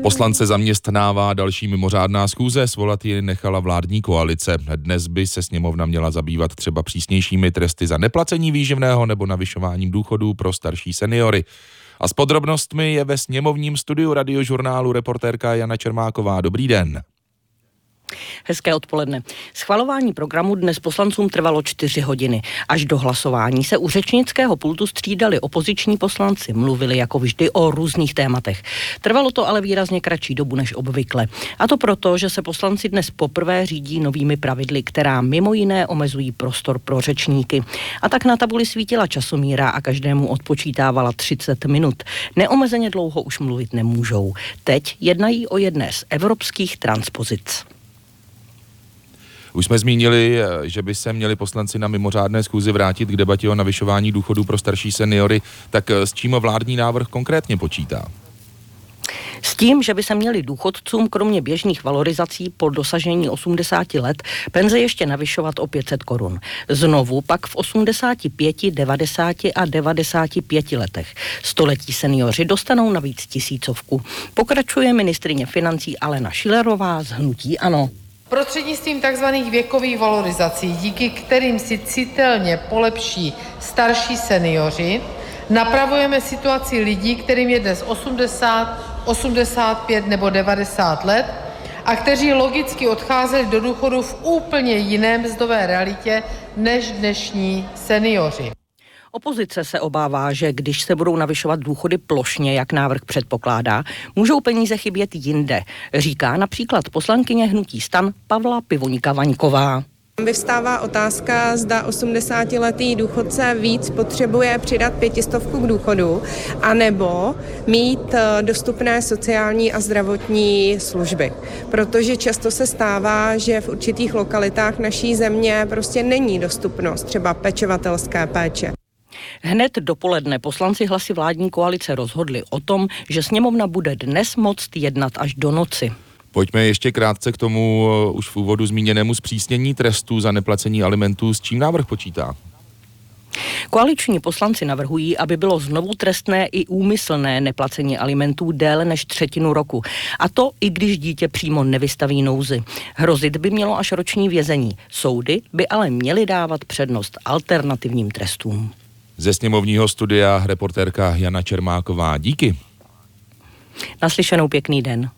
Poslance zaměstnává další mimořádná schůze, svolat ji nechala vládní koalice. Dnes by se sněmovna měla zabývat třeba přísnějšími tresty za neplacení výživného nebo navyšováním důchodů pro starší seniory. A s podrobnostmi je ve sněmovním studiu Radiožurnálu reportérka Jana Čermáková. Dobrý den. Hezké odpoledne. Schvalování programu dnes poslancům trvalo 4 hodiny. Až do hlasování se u řečnického pultu střídali opoziční poslanci, mluvili jako vždy o různých tématech. Trvalo to ale výrazně kratší dobu než obvykle. A to proto, že se poslanci dnes poprvé řídí novými pravidly, která mimo jiné omezují prostor pro řečníky. A tak na tabuli svítila časomíra a každému odpočítávala 30 minut. Neomezeně dlouho už mluvit nemůžou. Teď jednají o jedné z evropských transpozic. Už jsme zmínili, že by se měli poslanci na mimořádné schůzi vrátit k debatě o navyšování důchodů pro starší seniory. Tak s čím vládní návrh konkrétně počítá? S tím, že by se měli důchodcům kromě běžných valorizací po dosažení 80 let penze ještě navyšovat o 500 korun. Znovu pak v 85, 90 a 95 letech. Století seniori dostanou navíc 1000. Pokračuje ministryně financí Alena Schillerová z hnutí ANO. Prostřednictvím tzv. Věkových valorizací, díky kterým si citelně polepší starší seniori, napravujeme situaci lidí, kterým je dnes 80, 85 nebo 90 let a kteří logicky odcházeli do důchodu v úplně jiné mzdové realitě než dnešní seniori. Opozice se obává, že když se budou navyšovat důchody plošně, jak návrh předpokládá, můžou peníze chybět jinde, říká například poslankyně hnutí STAN Pavla Pivoníka-Vaňková. Vyvstává otázka, zda 80letý důchodce víc potřebuje přidat 500 k důchodu, anebo mít dostupné sociální a zdravotní služby. Protože často se stává, že v určitých lokalitách naší země prostě není dostupnost třeba pečovatelské péče. Hned dopoledne poslanci hlasy vládní koalice rozhodli o tom, že sněmovna bude dnes moct jednat až do noci. Pojďme ještě krátce k tomu už v úvodu zmíněnému zpřísnění trestů za neplacení alimentů. S čím návrh počítá? Koaliční poslanci navrhují, aby bylo znovu trestné i úmyslné neplacení alimentů déle než 1/3 roku. A to i když dítě přímo nevystaví nouzi. Hrozit by mělo až roční vězení. Soudy by ale měly dávat přednost alternativním trestům. Ze sněmovního studia reportérka Jana Čermáková. Díky. Naslyšenou, pěkný den.